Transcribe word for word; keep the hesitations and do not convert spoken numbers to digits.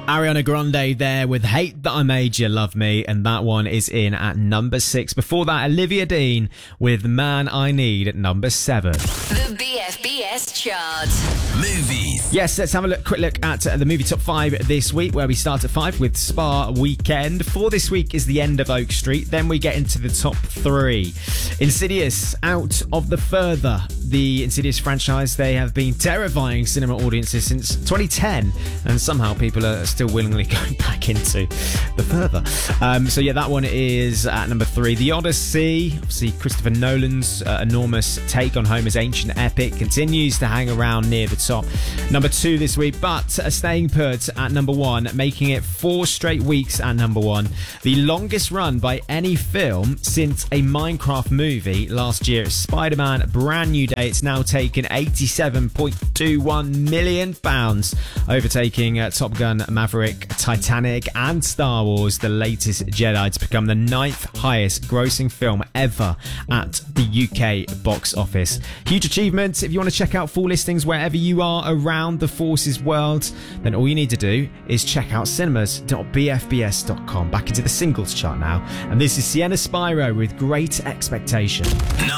Ariana Grande there with Hate That I Made You Love Me, and that one is in at number six. Before that, Olivia Dean with Man I Need at number seven. The B F B S chart. Movies. Yes, let's have a look, quick look at the movie top five this week, where we start at five with Spa Weekend. Four this week is The End of Oak Street. Then we get into the top three. Insidious, Out of the Further. The Insidious franchise, they have been terrifying cinema audiences since twenty ten, and somehow people are still willingly going back into the Further. Um, so yeah, that one is at number three. The Odyssey, obviously Christopher Nolan's uh, enormous take on Homer's ancient epic, continues to hang around near the top. Number two this week, but uh, staying put at number one, making it four straight weeks at number one. The longest run by any film since a Minecraft movie last year, Spider-Man Brand New Day. It's now taken eighty-seven point two one million pounds, overtaking uh, Top Gun, Maverick, Titanic and Star Wars The Latest Jedi to become the ninth highest grossing film ever at the U K box office. Huge achievement. If you want to check out full listings wherever you are around the Forces world, then all you need to do is check out cinemas dot b f b s dot com. Back into the singles chart now, and this is Sienna Spyro with Great Expectation. No.